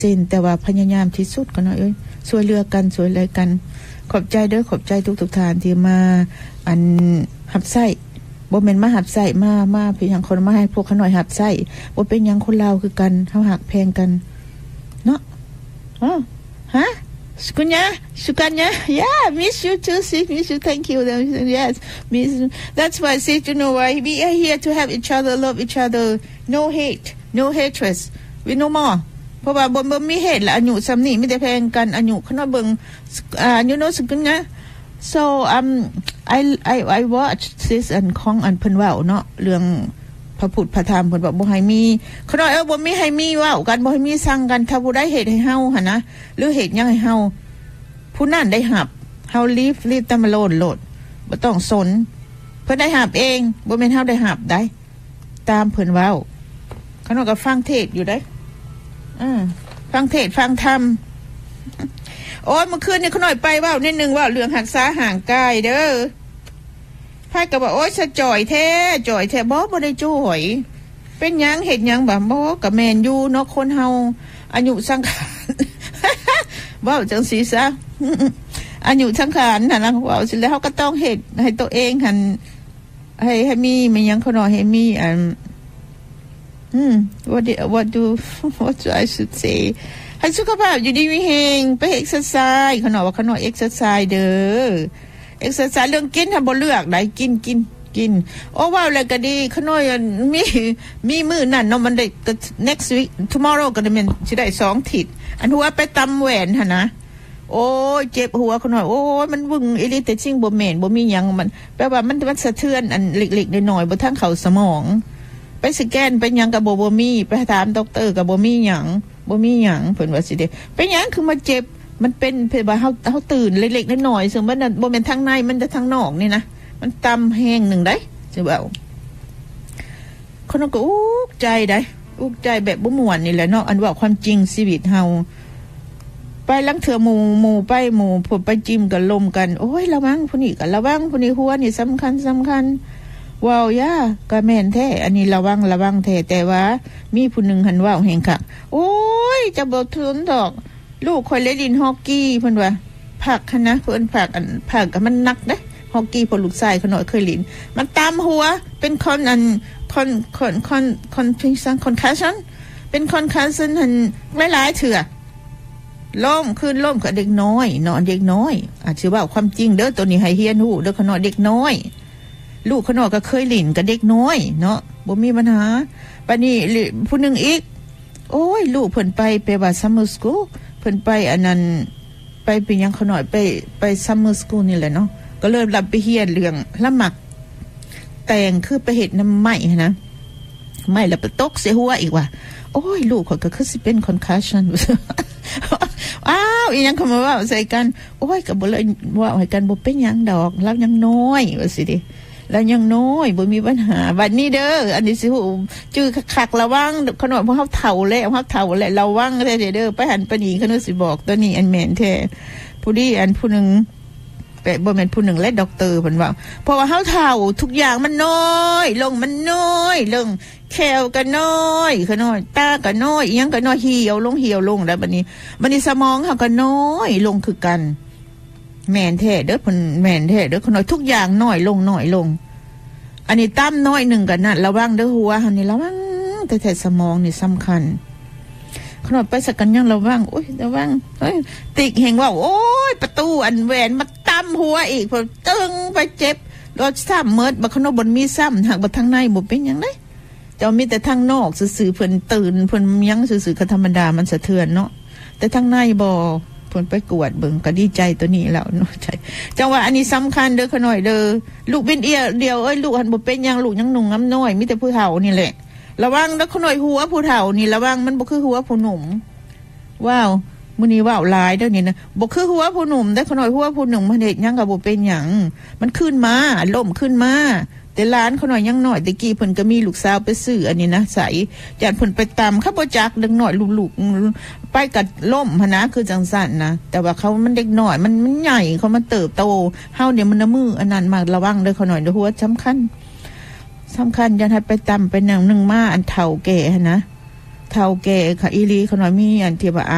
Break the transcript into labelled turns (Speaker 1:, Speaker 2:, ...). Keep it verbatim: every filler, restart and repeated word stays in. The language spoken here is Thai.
Speaker 1: เจนแต่ว่าพยายามที่สุดก็เนาะเอ้ยช่วยเหลือกันช่วยเหลือกันขอบใจเด้อขอบใจทุกๆท่านที่มาอันหับไส้บ่แม่นมาหับไส้มามาเพียงคนมาให้พวกเขาหน่อยหับไส้บ่เป็นหยังคนลาวคือกันเฮาหักแพงกันเนาะอ๋อฮะSukunya, Sukanya, yeah, miss you too, sis, miss you, thank you, yes, miss you. That's why, sis, you know why, we are here to have each other, love each other, no hate, no hatred, we no more. เพราะว่าบ่บ่มีเหตุละอายุซ้ำนี่มีแต่แพงกันอายุเขาเนาะเบิ่งอ่า you know สึกนะ so um I I I watch this and ของอันเพิ่นเว้าเนาะเรื่องพระพุทธพระธรรมเพิ่นบอกบ่ให้มีเขาน้อยเออบ่มีให้มีเว้ากันบ่ให้มีสั่งกันถ้าผู้ใดเฮ็ดให้เฮาหั่นนะหรือเฮ็ดหยังให้เฮาผู้นั้นได้รับเฮา leave leave them alone โลดบ่ต้องสนเพิ่นได้รับเองบ่แม่นเฮาได้รับได้ตามเพิ่นเว้าเขาน้อยก็ฟังเทศอยู่ได้อือฟังเทศฟังธรรมโอ้ยเมื่อคืนนี่เขาน้อยไปเว้านิดนึงว่าเรื่องรักษาห่างกายเด้อไผก็บอกโอ๊ยสะจ่อยแท้จ่อยแท้บ่บ่ได้จ่อยเป็นหยังเฮ็ดหยังบ่บ่ก็แม่นอยู่เนาะคนเฮาอายุสังขารเว้าจังซี่ซะอายุสังขารนั่นล่ะเว้าสิแล้วเฮาก็ต้องเฮ็ดให้ตัวเองหั่นให้ให้มีมันหยังเขาน้อยให้มีอันอืม what do, what do what do I should say ให้สุขภาพอยู่ดีมีแฮงไปเอ็กซ์ไซส์เขาน้อยว่าเขาน้อยเอ็กซ์ไซส์เด้อเอ็กซ์ไซส์เรื่องกินถ้าบ่เลือกได้กินกินกินโอ้ว้าวแล้วก็ดีขน้อยมีมีมื้อนั้นเนาะมันได้ next week tomorrow ก็ได้แม่นสิได้สองทิศอันหัวไปตำแหวนหั่นนะโอ้ยเจ็บหัวขน้อยโอ้ยมันวึงอีหลีแต่จริงบ่แม่นบ่มีหยังมันแปลว่ามันมันสะเทือนอันเล็กๆน้อยๆบ่ทางเข้าสมองไปสแกนไปหยังก็บ่บ่มีไปถามด็อกเตอร์ก็บ่มีหยังบ่มีหยังเพิ่นว่าสิเด้เป็นหยังคือมาเจ็บมันเป็นเพิ่นว่าเฮาเฮาตื่นเล็กๆน้อยๆซึ่งมันบ่แม่นทางในมันจะทางนอกนี่นะมันตำแห้งนึงได้สิเว้าคนก็อุกใจได้อุกใจแบบบ่ม่วนนี่แหละเนาะอันว่าความจริงชีวิตเฮาไปลังเถื่อหมู่หมู่ไปหมู่พวกไปจิ้มกันลมกันโอ้ยระวังผู้นี้ก็ระวังผู้นี้หัวนี่สำคัญสำคัญว้าวย่าก็แม่นแท้อันนี้ระวังระวังแท้แต่ว่ามีผู้นึงหันว้าวแห่งคักโอ้ยจะบ่ทนดอกลูกข่อยเล่นดินฮอกกี้เพิ่นว่าผักคั่นนะเพิ่นผักอันผักก็มันหนักเด้ฮอกกี้พอลูกชายเขาน้อยเคยเล่นมันตามหัวเป็นคนอันคนคนคนคนพิงซังคนคาชั่นเป็นคนคาชั่นหันหลายๆเถื่อล้มขึ้นล้มกับเด็กน้อยเนาะเด็กน้อยอาจสิว่าความจริงเด้อตัวนี้ให้เฮียนฮู้เด้อเขาน้อยเด็กน้อยลูกเขาน้อยก็เคยเล่นกับเด็กน้อยเนาะบ่มีปัญหาบัดนี้ผู้นึงอีกโอ้ยลูกเพิ่นไปไปว่าซัมเมอร์สคูลเพิ่นไปอันนั้นไปเป็นหยังเขาน้อยไปไปซัมเมอร์สคูลนี่แหละเนาะก็เริ่มรับไปเฮียนเรื่องละหมักแต่งคือไปเฮ็ดน้ำไหม้นะไหม้แล้วไปตกใส่หัวอีกว่าโอ้ยลูกเขาก็คือสิเป็นคอนคัชชั่นอ้าวอีหยังเขามาว่าใส่กันโอ้ยก็บ่เลยว่าให้กันบ่เป็นหยังดอกแล้วยังน้อยว่าสิดิแล้วยังน้อยบ่มีปัญหาบัดนี้เด้ออันนี้สิฮู้จื้อคักๆระวังขนาดพวกเฮาเฒ่าแล้วเฮาเฒ่าแล้วระวังแท้เด้อไปหันไปนี่เขานึกสิบอกตัวนี้อันแม่นแท้ผู้ดีอันผู้นึงแปะบ่แม่นผู้นึงและด็อกเตอร์เพิ่นว่าเพราะว่าเฮาเฒ่าทุกอย่างมันน้อยลงมันน้อยลงแขวก็น้อยขน้อยตาก็น้อยอีหยังก็น้อยเหี่ยวลงเหี่ยวลงแล้วบัดนี้บัดนี้สมองเฮาก็น้อยลงคือกันแม่นแท้เด้อเพิ่นแม่นแท้เด้อขน้อยทุกอย่างน้อยลงน้อยลงอันนี้ตั้มน้อยหนึ่งกันนะระวังเด้อหัวหันนี่ระวังแต่แต่สมองนี่สำคัญขนาดไปสักกันยังระวังโอ้ยระวังเฮ้ยติกเห็นว่าโอ้ยประตูอันแหวนมาตั้มหัวอีกพอตึงไปเจ็บรถซ้ำเมิดบักขนบนมีซ้ำหักบักทางในบ่เป็นยังไงเจ้ามีแต่ทางนอกสื่อๆเพิ่นตื่นเพิ่นยังสื่อๆก็ธรรมดามันสะเทือนเนาะแต่ทางในบ่เพิ่นไปกวดเบิ่งก็ดีใจตัวนี้แล้วเนาะใช่จังว่าอันนี้สำคัญเด้อขน้อยเด้อลูกเป็นเอียเดียวเอ้ยลูกหันบ่เป็นหยังลูกยังหนุ่มน้ำน้อยมีแต่ผู้เฒ่านี่แหละระวังเด้อขน้อยหัวผู้เฒ่านี่ระวังมันบ่คือหัวผู้หนุ่มว้าวมื้อนี้ว้าวหลายเด้อนี่นะบ่คือหัวผู้หนุ่มเด้อขน้อยหัวผู้หนุ่มมันเฮ็ดหยังก็บ่เป็นหยังมันขึ้นมาล้มขึ้นมาแต่หลานเขาน้อยยังน้อยตะกี้เพิ่นก็มีลูกสาวไปซื้ออันนี้นะใส่ญาติเพิ่นไปตำเขาบ่จักเด็กน้อยลูกๆไปกัดล่มหั่นนะคือจังซั่นนะแต่ว่าเขามันเด็กน้อยมันมันใหญ่เขามันเติบโตเฮาเนี่ยมันน้ำมืออันนั้นมากระวังเด้อเขาน้อยเด้อหัวสำคัญสำคัญอย่าให้ไปตำไปนั่งนึงมาอันเฒ่าแก่หั่นนะเฒ่าแก่ค่ะอีหลีเขาน้อยมีอันที่ว่า